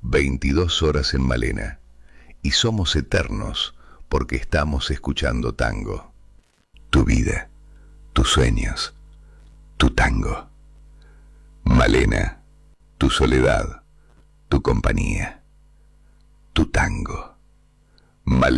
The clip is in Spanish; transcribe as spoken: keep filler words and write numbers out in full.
veintidós horas en Malena. Y somos eternos porque estamos escuchando tango. Tu vida, tus sueños, tu tango. Malena, tu soledad, tu compañía, tu tango. Malena.